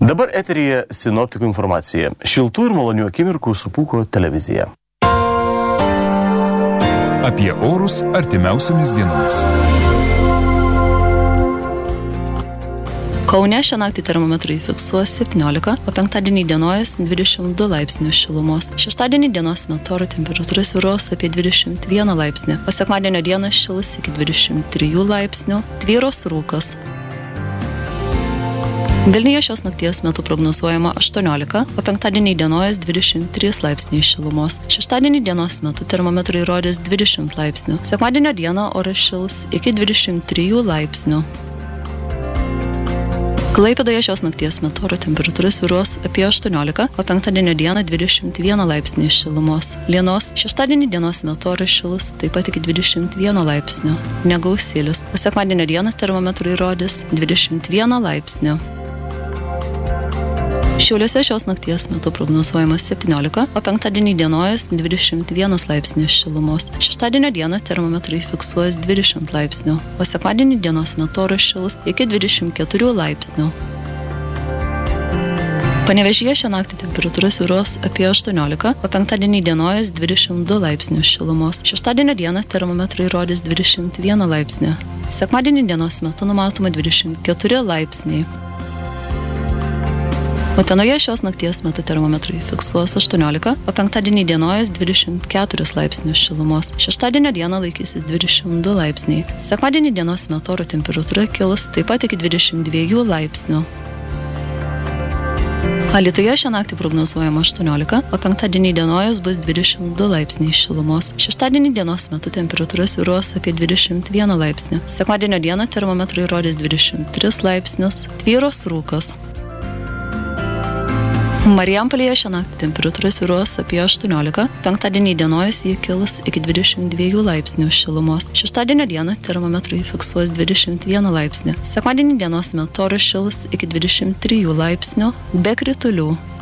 Dabar eteryje sinoptikų informacija. Šiltų ir malonių akimirkų su Pūko televizija. Apie orus artimiausiomis dienomis. Kaune šią naktį termometrai fiksuos 17, o penktadienį dienojas 22 laipsnių šilumos. Šeštadienį dienos metu oro temperatūra svyruos apie 21 laipsnį, o sekmadienio dieną šils iki 23 laipsnių, tvyros rūkas. Vilniuje šios nakties metu prognozuojama 18, o penktadienį dienojas 23 laipsniai šilumos. Šeštadienį dienos metu termometrai rodys 20 laipsnių. Sekmadienio dieną oras šils iki 23 laipsnių. Klaipėdoje šios nakties metu oro temperatūra svyruos apie 18, o penktadienio dieną 21 laipsniai šilumos. Lienos šeštadienį dienos metu oras šils taip pat iki 21 laipsnių. Negausėlis, o sekmadienio dieną termometrai rodys 21 laipsnių. Šiauliuose šios nakties metu prognozuojama 17, o penktadienį dienojas 21 laipsnis šilumos. Šeštadienio dieną termometrai fiksuos 20 laipsnių, o sekmadienį dienos metu oras šils iki 24 laipsnių. Panevėžyje šią naktį temperatūra svyruos apie 18, o penktadienį dienojas 22 laipsnių šilumos. Šeštadienio dieną termometrai rodys 21 laipsnį. Sekmadienį dienos metu numatoma 24 laipsniai. Utenoje šios nakties metu termometrai fiksuos 18, o penktadienį dienojas 24 laipsnius šilumos. Šeštadienio dieną laikysis 22 laipsniai. Sekmadienį dienos metu oro temperatūra kils taip pat iki 22 laipsnių. Alytuje šią naktį prognozuojama 18, o penktadienį dienojas bus 22 laipsniai šilumos. Šeštadienį dienos metu temperatūra svyruos apie 21 laipsnį. Sekmadienio dieną termometrai rodys 23 laipsnius, tvyros rūkas. Marijampolėje šią naktį temperatūra svyruos apie 18, penktadienį dienojas jie kils iki 22 laipsnių šilumos. Šeštadienio dieną termometrai fiksuos 21 laipsnį. Sekmadienį dienos metu oras šils iki 23 laipsnių be kritulių.